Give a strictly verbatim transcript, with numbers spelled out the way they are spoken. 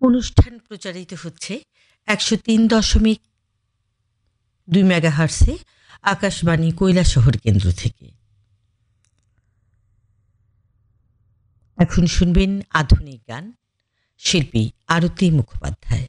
অনুষ্ঠান প্রচারিত হচ্ছে একশো তিন দশমিক দুই মেগাহার্সে আকাশবাণী কৈলাসহর কেন্দ্র থেকে। এখন শুনবেন আধুনিক গান, শিল্পী আরতি মুখোপাধ্যায়।